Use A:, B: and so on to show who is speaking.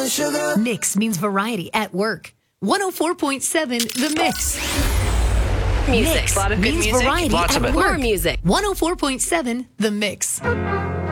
A: sugar.
B: Mix means variety at work. 104.7 The Mix.
C: Music.
B: Mix
C: A lot of good
B: means
C: music.
B: variety
D: Lots
B: at
D: of it.
B: work.
C: More music.
B: 104.7 The Mix.